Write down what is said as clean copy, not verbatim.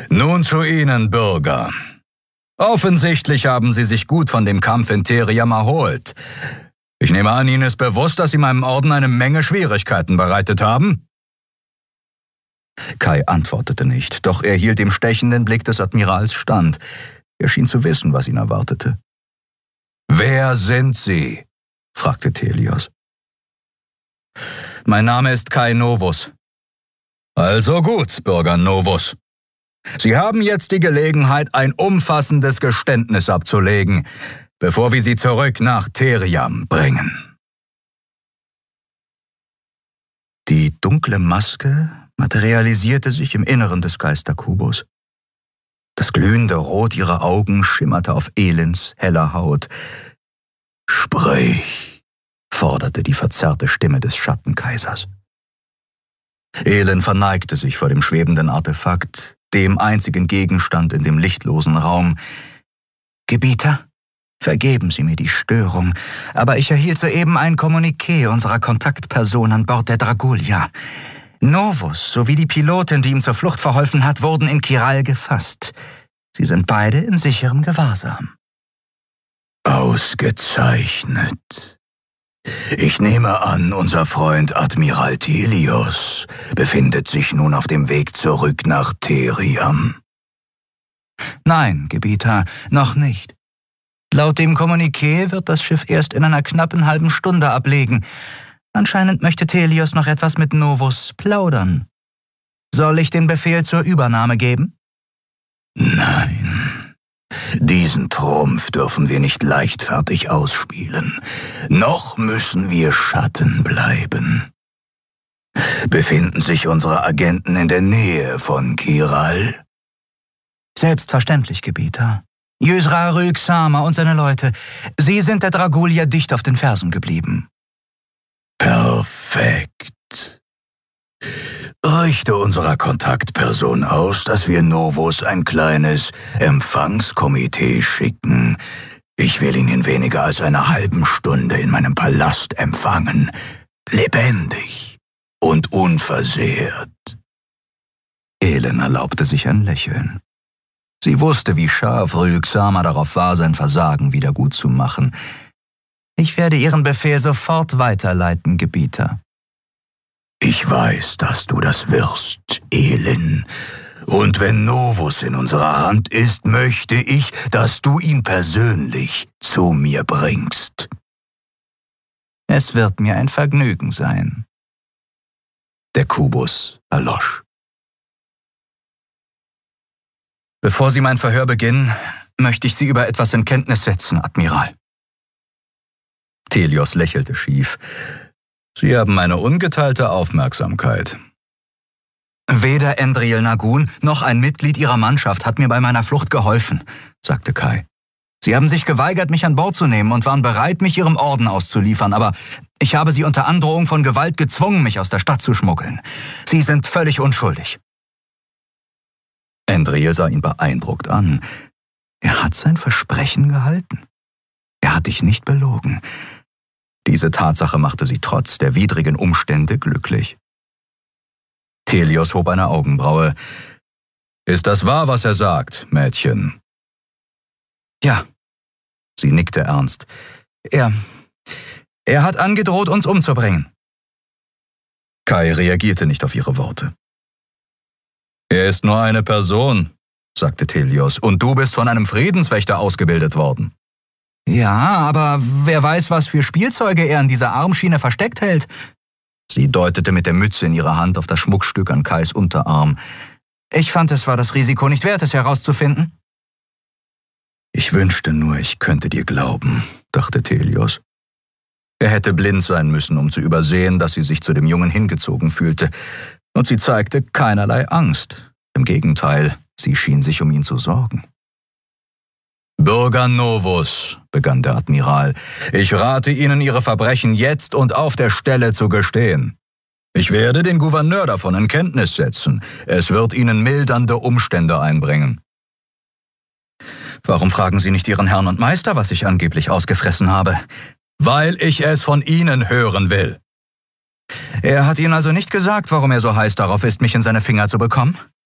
Nun zu Ihnen, Bürger. Offensichtlich haben Sie sich gut von dem Kampf in Theriam erholt. Ich nehme an, Ihnen ist bewusst, dass Sie meinem Orden eine Menge Schwierigkeiten bereitet haben? Kai antwortete nicht, doch er hielt dem stechenden Blick des Admirals stand. Er schien zu wissen, was ihn erwartete. »Wer sind Sie?« fragte Thelios. »Mein Name ist Kai Novus.« »Also gut, Bürger Novus. Sie haben jetzt die Gelegenheit, ein umfassendes Geständnis abzulegen, bevor wir Sie zurück nach Theriam bringen.« Die dunkle Maske materialisierte sich im Inneren des Geisterkubus. Das glühende Rot ihrer Augen schimmerte auf Elends heller Haut. »Sprich«, forderte die verzerrte Stimme des Schattenkaisers. Elend verneigte sich vor dem schwebenden Artefakt, dem einzigen Gegenstand in dem lichtlosen Raum. »Gebieter, vergeben Sie mir die Störung, aber ich erhielt soeben ein Kommuniqué unserer Kontaktperson an Bord der Dragulia. Novus sowie die Pilotin, die ihm zur Flucht verholfen hat, wurden in Kiral gefasst. Sie sind beide in sicherem Gewahrsam.« »Ausgezeichnet. Ich nehme an, unser Freund Admiral Thelios befindet sich nun auf dem Weg zurück nach Theriam.« »Nein, Gebieter, noch nicht. Laut dem Kommuniqué wird das Schiff erst in einer knappen halben Stunde ablegen. Anscheinend möchte Thelios noch etwas mit Novus plaudern. Soll ich den Befehl zur Übernahme geben?« »Nein. Diesen Trumpf dürfen wir nicht leichtfertig ausspielen. Noch müssen wir Schatten bleiben. Befinden sich unsere Agenten in der Nähe von Kiral?« »Selbstverständlich, Gebieter. Jösra Rülksama und seine Leute, sie sind der Dragulia dicht auf den Fersen geblieben.« »Perfekt. Richte unserer Kontaktperson aus, dass wir Novus ein kleines Empfangskomitee schicken. Ich will ihn in weniger als einer halben Stunde in meinem Palast empfangen, lebendig und unversehrt.« Elend erlaubte sich ein Lächeln. Sie wusste, wie scharf Rülksama darauf war, sein Versagen wiedergutzumachen. »Ich werde Ihren Befehl sofort weiterleiten, Gebieter.« »Ich weiß, dass du das wirst, Elend. Und wenn Novus in unserer Hand ist, möchte ich, dass du ihn persönlich zu mir bringst.« »Es wird mir ein Vergnügen sein.« Der Kubus erlosch. »Bevor Sie mein Verhör beginnen, möchte ich Sie über etwas in Kenntnis setzen, Admiral.« Thelios lächelte schief. »Sie haben meine ungeteilte Aufmerksamkeit.« »Weder Endriel Nagun noch ein Mitglied Ihrer Mannschaft hat mir bei meiner Flucht geholfen«, sagte Kai. »Sie haben sich geweigert, mich an Bord zu nehmen und waren bereit, mich Ihrem Orden auszuliefern, aber ich habe Sie unter Androhung von Gewalt gezwungen, mich aus der Stadt zu schmuggeln. Sie sind völlig unschuldig.« Endriel sah ihn beeindruckt an. Er hat sein Versprechen gehalten. Er hat dich nicht belogen. Diese Tatsache machte sie trotz der widrigen Umstände glücklich. Thelios hob eine Augenbraue. »Ist das wahr, was er sagt, Mädchen?« »Ja.« Sie nickte ernst. Er hat angedroht, uns umzubringen.« Kai reagierte nicht auf ihre Worte. »Er ist nur eine Person«, sagte Thelios, »und du bist von einem Friedenswächter ausgebildet worden.« »Ja, aber wer weiß, was für Spielzeuge er in dieser Armschiene versteckt hält.« Sie deutete mit der Mütze in ihrer Hand auf das Schmuckstück an Kais Unterarm. »Ich fand, es war das Risiko nicht wert, es herauszufinden.« »Ich wünschte nur, ich könnte dir glauben«, dachte Thelios. Er hätte blind sein müssen, um zu übersehen, dass sie sich zu dem Jungen hingezogen fühlte. Und sie zeigte keinerlei Angst. Im Gegenteil, sie schien sich um ihn zu sorgen. »Bürger Novus«, begann der Admiral, »ich rate Ihnen, Ihre Verbrechen jetzt und auf der Stelle zu gestehen. Ich werde den Gouverneur davon in Kenntnis setzen. Es wird Ihnen mildernde Umstände einbringen.« »Warum fragen Sie nicht Ihren Herrn und Meister, was ich angeblich ausgefressen habe?« »Weil ich es von Ihnen hören will.« »Er hat Ihnen also nicht gesagt, warum er so heiß darauf ist, mich in seine Finger zu bekommen?«